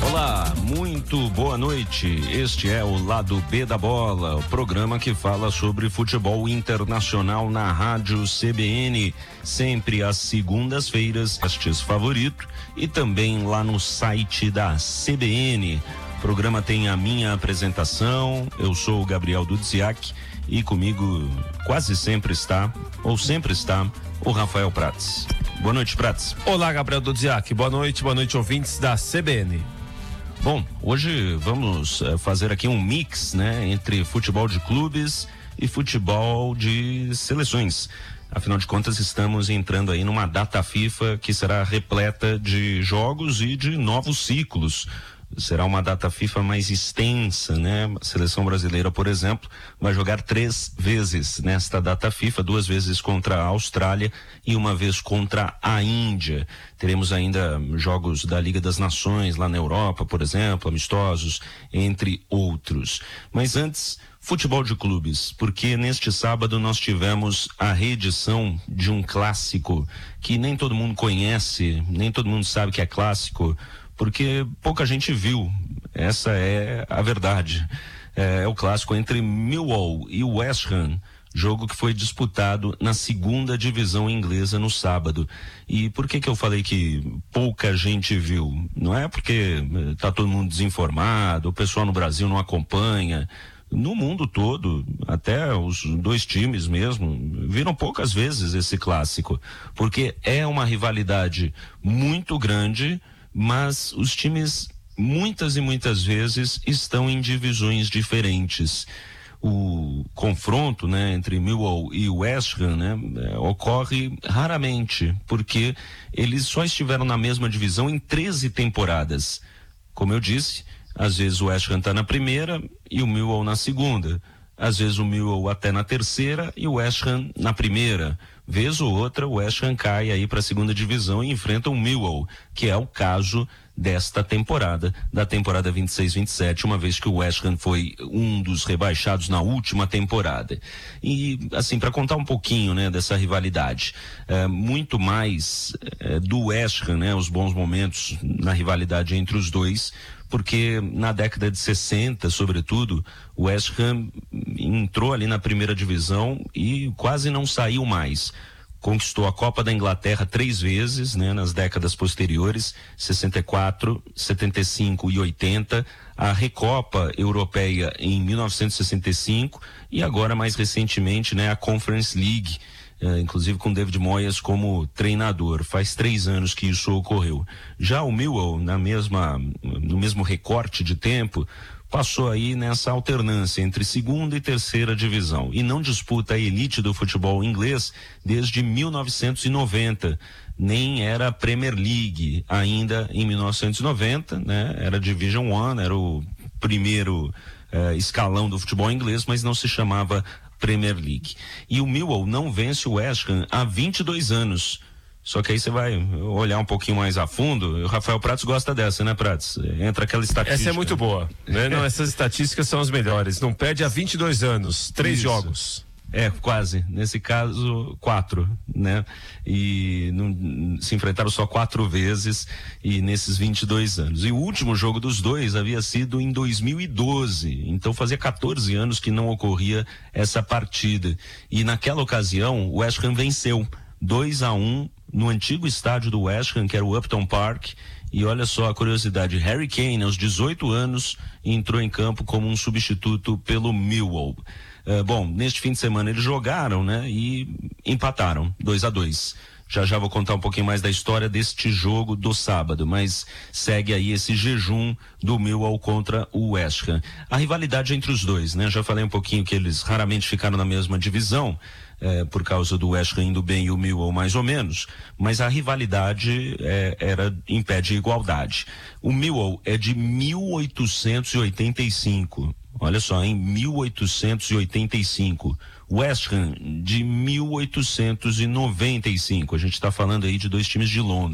Olá, muito boa noite. Este é o Lado B da Bola, o programa que fala sobre futebol internacional na Rádio CBN, sempre às segundas-feiras, castes favorito, e também lá no site da CBN. O programa tem a minha apresentação, eu sou o Gabriel Dudziak e comigo quase sempre está, ou sempre está, o Rafael Prats. Boa noite, Prats. Olá, Gabriel Dudziak. Boa noite, ouvintes da CBN. Bom, hoje vamos fazer aqui um mix, né, entre futebol de clubes e futebol de seleções. Afinal de contas, estamos entrando aí numa data FIFA que será repleta de jogos e de novos ciclos. Será uma data FIFA mais extensa, né? A seleção brasileira, por exemplo, vai jogar 3 vezes nesta data FIFA, 2 vezes contra a Austrália e 1 vez contra a Índia. Teremos ainda jogos da Liga das Nações lá na Europa, por exemplo, amistosos, entre outros. Mas antes, futebol de clubes, porque neste sábado nós tivemos a reedição de um clássico que nem todo mundo conhece, nem todo mundo sabe que é clássico, porque pouca gente viu. Essa é a verdade. É o clássico entre Millwall e West Ham, jogo que foi disputado na 2ª divisão inglesa no sábado. E por que eu falei que pouca gente viu? Não é porque tá todo mundo desinformado, o pessoal no Brasil não acompanha. No mundo todo, até os 2 times mesmo, viram poucas vezes esse clássico, porque é uma rivalidade muito grande, mas os times muitas e muitas vezes estão em divisões diferentes. O confronto, né, entre Millwall e West Ham, né, ocorre raramente, porque eles só estiveram na mesma divisão em 13 temporadas. Como eu disse, às vezes o West Ham está na primeira e o Millwall na segunda. Às vezes o Millwall até na terceira e o West Ham na primeira. Vez ou outra, o West Ham cai aí para a 2ª divisão e enfrenta o Millwall, que é o caso desta temporada, da temporada 26-27, uma vez que o West Ham foi um dos rebaixados na última temporada. E, assim, para contar um pouquinho, né, dessa rivalidade, muito mais do West Ham, né, os bons momentos na rivalidade entre os dois, porque na década de 60, sobretudo, o West Ham entrou ali na primeira divisão e quase não saiu mais. Conquistou a Copa da Inglaterra 3 vezes, né, nas décadas posteriores, 64, 75 e 80, a Recopa Europeia em 1965 e agora mais recentemente, né, a Conference League, inclusive com David Moyes como treinador. Faz 3 anos que isso ocorreu. Já o Millwall, no mesmo recorte de tempo, passou aí nessa alternância entre 2ª e 3ª divisão e não disputa a elite do futebol inglês desde 1990, nem era Premier League ainda em 1990, né? Era Division One, era o primeiro escalão do futebol inglês, mas não se chamava Premier League. E o Millwall não vence o West Ham há 22 anos. Só que aí você vai olhar um pouquinho mais a fundo. O Rafael Prats gosta dessa, né, Prats? Entra aquela estatística. Essa é muito boa, né? Não, essas estatísticas são as melhores. Não perde há 22 anos, 3 jogos. Quase. Nesse caso, 4, né? E se enfrentaram só 4 vezes e nesses 22 anos. E o último jogo dos dois havia sido em 2012. Então fazia 14 anos que não ocorria essa partida. E naquela ocasião, o West Ham venceu 2-1 no antigo estádio do West Ham, que era o Upton Park. E olha só a curiosidade, Harry Kane, aos 18 anos, entrou em campo como um substituto pelo Millwall. Bom, neste fim de semana eles jogaram, né, e empataram 2-2. Já vou contar um pouquinho mais da história deste jogo do sábado, mas segue aí esse jejum do Millwall contra o West Ham. A rivalidade entre os dois, né? Já falei um pouquinho que eles raramente ficaram na mesma divisão, por causa do West Ham indo bem e o Millwall mais ou menos, mas a rivalidade era em pé de igualdade. O Millwall é de 1885. Olha só, em 1885. West Ham de 1895. A gente está falando aí de 2 times de Londres.